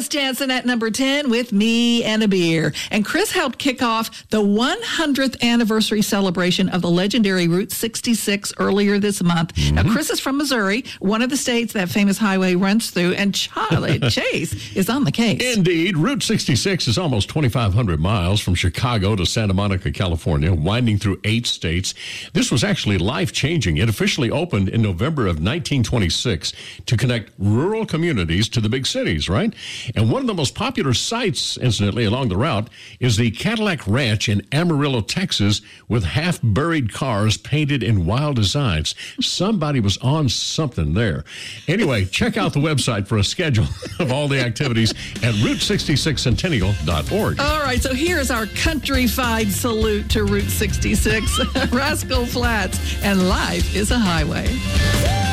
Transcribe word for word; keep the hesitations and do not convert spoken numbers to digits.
Chris Jansen at number ten with Me and a Beer. And Chris helped kick off the one hundredth anniversary celebration of the legendary Route sixty-six earlier this month. Mm-hmm. Now, Chris is from Missouri, one of the states that famous highway runs through, and Charlie Chase is on the case. Indeed. Route sixty-six is almost twenty-five hundred miles from Chicago to Santa Monica, California, winding through eight states. This was actually life-changing. It officially opened in November of nineteen twenty-six to connect rural communities to the big cities, right? And one of the most popular sites, incidentally, along the route is the Cadillac Ranch in Amarillo, Texas, with half-buried cars painted in wild designs. Somebody was on something there. Anyway, check out the website for a schedule of all the activities at route sixty-six centennial dot org. All right, so here's our countrified salute to Route sixty-six, Rascal Flats, and Life is a Highway.